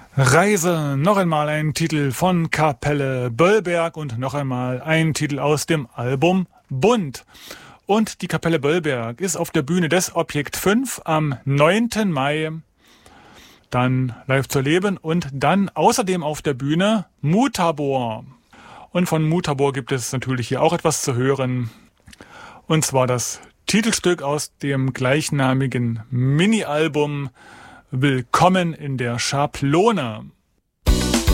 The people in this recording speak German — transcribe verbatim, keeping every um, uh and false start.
Reise, noch einmal ein Titel von Kapelle Böllberg und noch einmal ein Titel aus dem Album Bunt. Und die Kapelle Böllberg ist auf der Bühne des Objekt fünf am neunten Mai dann live zu erleben und dann außerdem auf der Bühne Mutabor. Und von Mutabor gibt es natürlich hier auch etwas zu hören. Und zwar das Titelstück aus dem gleichnamigen Mini-Album Willkommen in der Schablone.